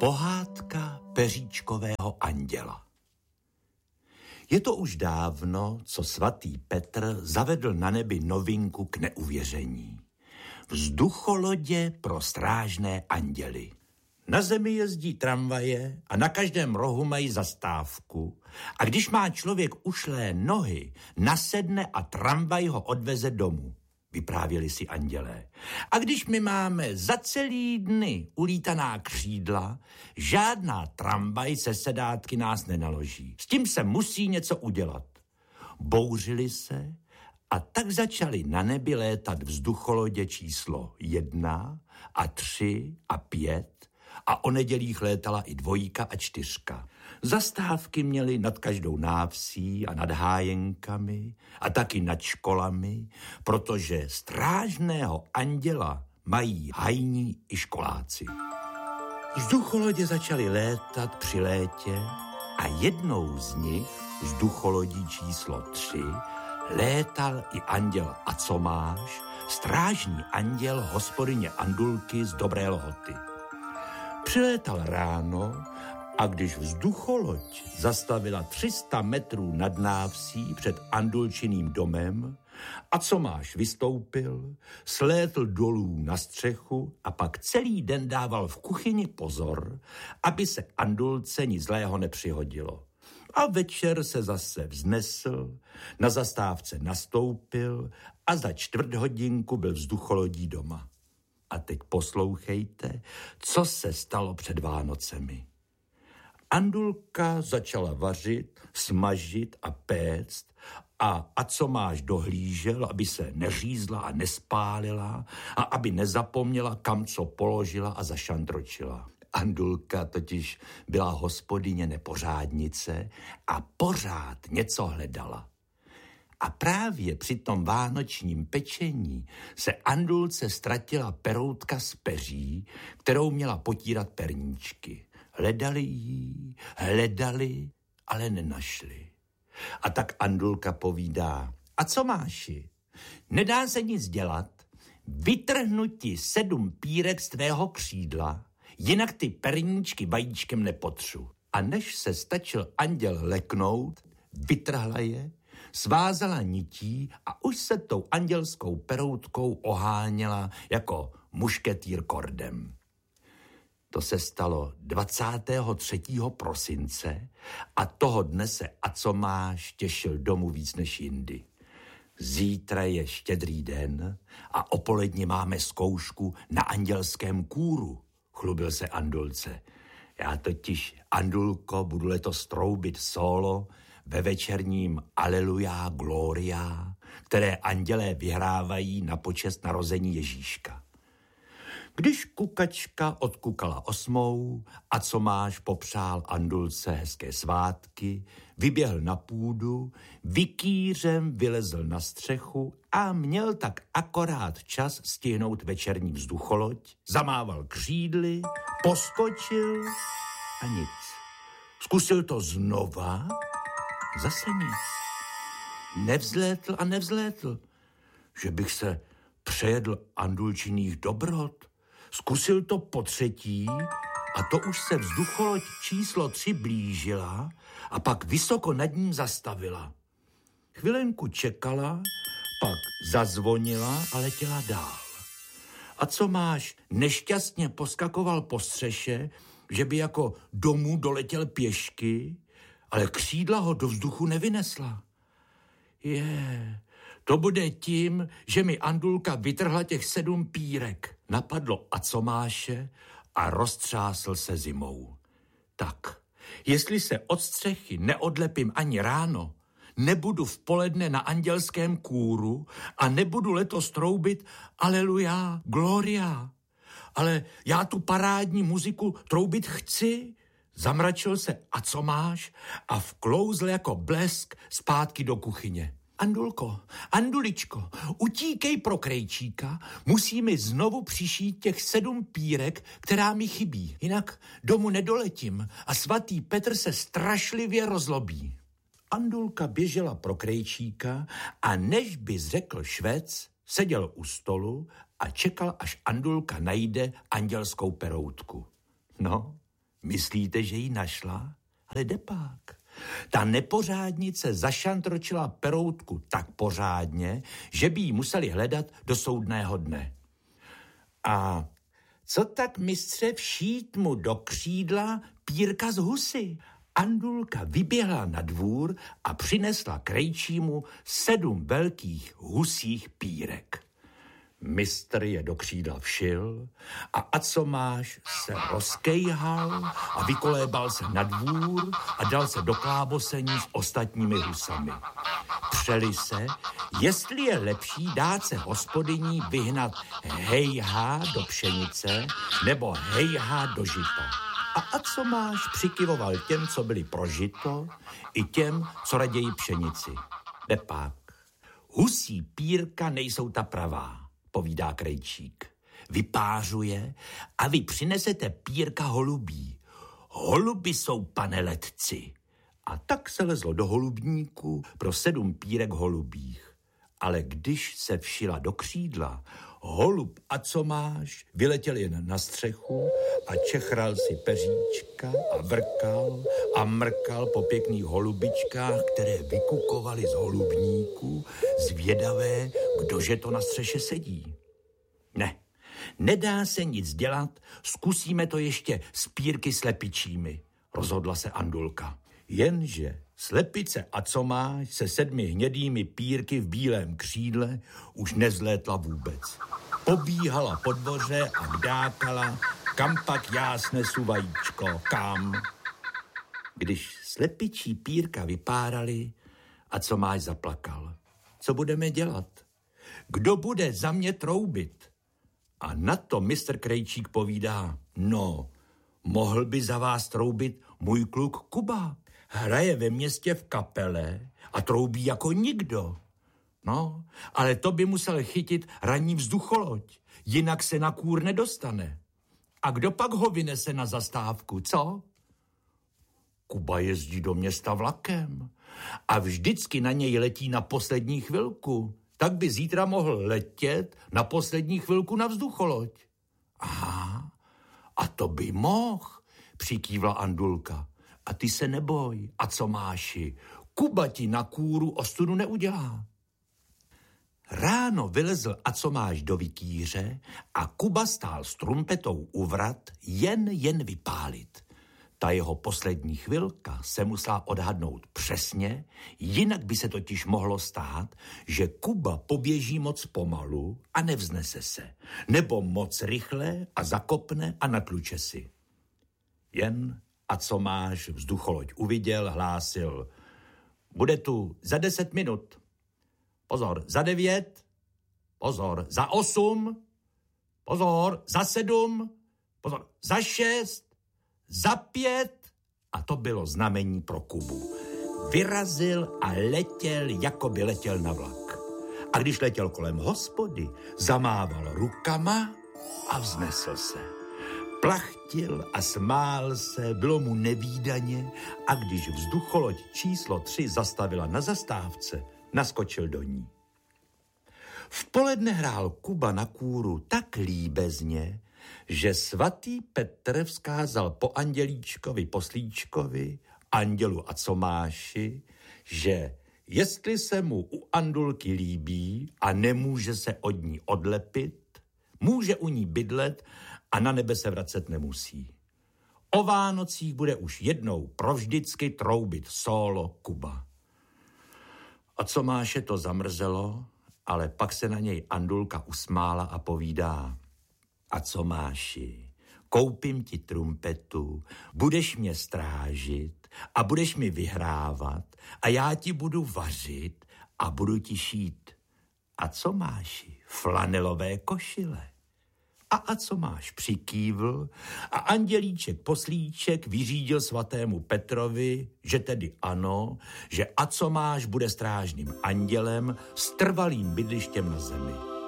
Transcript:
Pohádka peříčkového anděla. Je to už dávno, co svatý Petr zavedl na nebi novinku k neuvěření. Vzducholodě pro strážné anděly. Na zemi jezdí tramvaje a na každém rohu mají zastávku. A když má člověk ušlé nohy, nasedne a tramvaj ho odveze domů. Vyprávěli si andělé. A když my máme za celý dny ulítaná křídla, žádná tramvaj se sedátky nás nenaloží. S tím se musí něco udělat. Bouřili se a tak začali na nebi létat vzducholodě číslo 1 a 3 a 5 a o nedělích létala i 2 a 4. Zastávky měli nad každou návsí a nad hájenkami a taky nad školami, protože strážného anděla mají hajní i školáci. Vzducholodě začaly létat při létě a jednou z nich, vzducholodí číslo 3, létal i anděl Acomáš, strážní anděl hospodyně Andulky z Dobré Lhoty. Přilétal ráno a když vzducholoď zastavila 300 metrů nad návsí před Andulčiným domem, Acomáš vystoupil, slétl dolů na střechu a pak celý den dával v kuchyni pozor, aby se Andulce nic zlého nepřihodilo. A večer se zase vznesl, na zastávce nastoupil a za 4 hodinku byl vzducholodí doma. A teď poslouchejte, co se stalo před Vánocemi. Andulka začala vařit, smažit a péct a Acomáš dohlížel, aby se neřízla a nespálila a aby nezapomněla, kam co položila a zašantročila. Andulka totiž byla hospodyně nepořádnice a pořád něco hledala. A právě při tom vánočním pečení se Andulce ztratila peroutka z peří, kterou měla potírat perníčky. Hledali, ale nenašli. A tak Andulka povídá: Acomáši, nedá se nic dělat, vytrhnu ti 7 pírek z tvého křídla, jinak ty perníčky vajíčkem nepotřu. A než se stačil anděl leknout, vytrhla je, svázala nití a už se tou andělskou peroutkou oháněla jako mušketýr kordem. To se stalo 23. prosince a toho dne se Acomáš těšil domů víc než jindy. Zítra je Štědrý den a o poledni máme zkoušku na andělském kůru, chlubil se Andulce. Já totiž, Andulko, budu letos troubit sólo ve večerním Aleluja Gloria, které andělé vyhrávají na počest narození Ježíška. Když kukačka odkukala 8, Acomáš popřál Andulce hezké svátky, vyběhl na půdu, vykýřem vylezl na střechu a měl tak akorát čas stihnout večerní vzducholoď, zamával křídly, poskočil a nic. Zkusil to znova, zase nic. Nevzlétl, že bych se přejedl Andulčiných dobrot. Zkusil to po 3. a to už se vzducholoď číslo 3 blížila a pak vysoko nad ním zastavila. Chvilenku čekala, pak zazvonila a letěla dál. Acomáš nešťastně poskakoval po střeše, že by jako domů doletěl pěšky, ale křídla ho do vzduchu nevynesla. To bude tím, že mi Andulka vytrhla těch 7 pírek. Napadlo Acomáše a roztřásl se zimou. Tak, jestli se od střechy neodlepím ani ráno, nebudu v poledne na andělském kůru a nebudu letos troubit Aleluja, Gloria. Ale já tu parádní muziku troubit chci. Zamračil se Acomáš a vklouzl jako blesk zpátky do kuchyně. Andulko, Anduličko, utíkej pro krejčíka, musí mi znovu přišít těch 7 pírek, která mi chybí. Jinak domů nedoletím a svatý Petr se strašlivě rozlobí. Andulka běžela pro krejčíka a než by řekl švec, seděl u stolu a čekal, až Andulka najde andělskou peroutku. No, Myslíte, že ji našla? Ale depák. Ta nepořádnice zašantročila peroutku tak pořádně, že by ji museli hledat do soudného dne. A co tak, mistře, všít mu do křídla pírka z husy? Andulka vyběhla na dvůr a přinesla krejčímu 7 velkých husích pírek. Mistr je do křídla všil a Acomáš se rozkejhal a vykolébal se na dvůr a dal se do klábosení s ostatními husami. Přeli se, jestli je lepší dát se hospodyní vyhnat hejhá do pšenice nebo hejhá do žita. A Acomáš přikyvoval těm, co byli pro žito, i těm, co raději pšenici. Depák. Husí pírka nejsou ta pravá, povídá krejčík. Vypářuje a vy přinesete pírka holubí. Holuby jsou, pane letci. A tak se lezlo do holubníku pro 7 pírek holubích. Ale když se všila do křídla, holub Acomáš vyletěl jen na střechu a čechral si peříčka a vrkal a mrkal po pěkných holubičkách, které vykukovaly z holubníku, zvědavé, kdože to na střeše sedí. Ne, nedá se nic dělat, zkusíme to ještě s pírky slepičími, rozhodla se Andulka. Jenže slepice Acomáš se 7 hnědými pírky v bílém křídle už nezlétla vůbec. Pobíhala po dvoře a vdákala, kam pak já snesu vajíčko, kam. Když slepičí pírka vypárali, Acomáš zaplakal. Co budeme dělat? Kdo bude za mě troubit? A na to mistr Krejčík povídá, no, mohl by za vás troubit můj kluk Kuba. Hraje ve městě v kapele a troubí jako nikdo. No, ale to by musel chytit ranní vzducholoď, jinak se na kůr nedostane. A kdo pak ho vynese na zastávku, co? Kuba jezdí do města vlakem a vždycky na něj letí na poslední chvilku. Tak by zítra mohl letět na poslední chvilku na vzducholoď. Aha, a to by mohl, přikývla Andulka. A ty se neboj, Acomáši, Kuba ti na kůru ostudu neudělá. Ráno vylezl Acomáš do vikýře a Kuba stál s trumpetou u vrat jen vypálit. Ta jeho poslední chvilka se musela odhadnout přesně, jinak by se totiž mohlo stát, že Kuba poběží moc pomalu a nevznese se, nebo moc rychle a zakopne a natluče si. Jen Acomáš vzducholoď uviděl, hlásil, bude tu za 10 minut. Pozor, za 9, pozor, za 8, pozor, za 7, pozor, za 6, za 5. A to bylo znamení pro Kubu. Vyrazil a letěl, jako by letěl na vlak. A když letěl kolem hospody, zamával rukama a vznesl se. Plachtil a smál se, bylo mu nevídaně a když vzducholoď číslo 3 zastavila na zastávce, naskočil do ní. V poledne hrál Kuba na kůru tak líbezně, že svatý Petr vzkázal po andělíčkovi poslíčkovi, andělu Acomáši, že jestli se mu u Andulky líbí a nemůže se od ní odlepit, může u ní bydlet a na nebe se vracet nemusí. O Vánocích bude už jednou provždycky troubit sólo Kuba. Acomáše to zamrzelo, ale pak se na něj Andulka usmála a povídá, Acomáši, koupím ti trumpetu, budeš mě strážit a budeš mi vyhrávat a já ti budu vařit a budu ti šít. Acomáši, flanelové košile. A Acomáš přikývl a andělíček poslíček vyřídil svatému Petrovi, že tedy ano, že Acomáš bude strážným andělem s trvalým bydlištěm na zemi.